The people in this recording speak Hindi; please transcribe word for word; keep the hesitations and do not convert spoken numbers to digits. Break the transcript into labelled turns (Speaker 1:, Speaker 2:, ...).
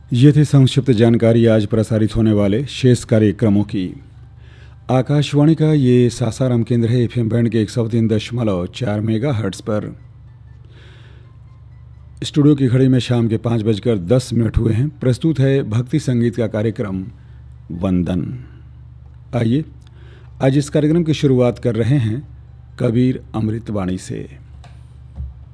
Speaker 1: ये थी संक्षिप्त जानकारी आज प्रसारित होने वाले शेष कार्यक्रमों की। आकाशवाणी का ये सासाराम केंद्र है एफएम बैंड के एक सौ तीन दशमलव चार मेगा हर्ट्स पर। स्टूडियो की घड़ी में शाम के पाँच बजकर दस मिनट हुए हैं। प्रस्तुत है भक्ति संगीत का कार्यक्रम वंदन। आइए आज इस कार्यक्रम की शुरुआत कर रहे हैं कबीर अमृतवाणी से।